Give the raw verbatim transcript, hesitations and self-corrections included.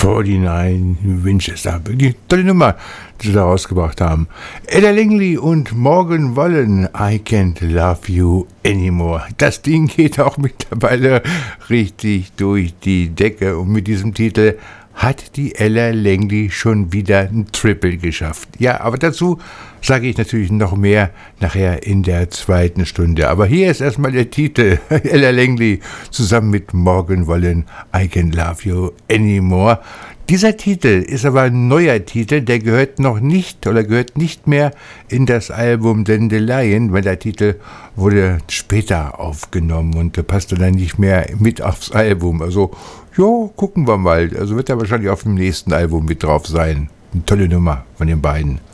neunundvierzig Winchester. Die tolle Nummer, die sie da rausgebracht haben. Ella Langley und Morgan Wallen, I Can't Love You Anymore. Das Ding geht auch mittlerweile richtig durch die Decke und mit diesem Titel hat die Ella Langley schon wieder ein Triple geschafft. Ja, aber dazu sage ich natürlich noch mehr nachher in der zweiten Stunde. Aber hier ist erstmal der Titel, Ella Langley zusammen mit Morgan Wallen, I Can't Love You Anymore. Dieser Titel ist aber ein neuer Titel, der gehört noch nicht oder gehört nicht mehr in das Album Dandelion, weil der Titel wurde später aufgenommen und passte dann nicht mehr mit aufs Album. Also, ja, gucken wir mal. Also wird er wahrscheinlich auf dem nächsten Album mit drauf sein. Eine tolle Nummer von den beiden.